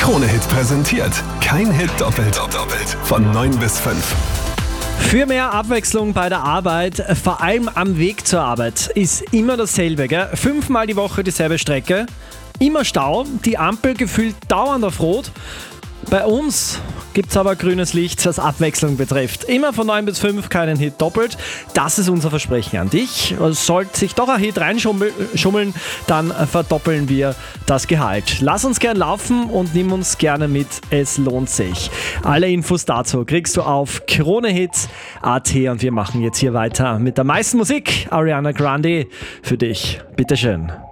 Krone-Hit präsentiert. Kein Hit doppelt. Von 9 bis 5. Für mehr Abwechslung bei der Arbeit, vor allem am Weg zur Arbeit, ist immer dasselbe. Gell? 5-mal die Woche dieselbe Strecke, immer Stau, die Ampel gefühlt dauernd auf Rot. Bei uns gibt es aber grünes Licht, was Abwechslung betrifft. Immer von 9 bis 5 keinen Hit doppelt. Das ist unser Versprechen an dich. Sollte sich doch ein Hit reinschummeln, dann verdoppeln wir das Gehalt. Lass uns gern laufen und nimm uns gerne mit. Es lohnt sich. Alle Infos dazu kriegst du auf kronehit.at und wir machen jetzt hier weiter mit der meisten Musik. Ariana Grande für dich. Bitteschön.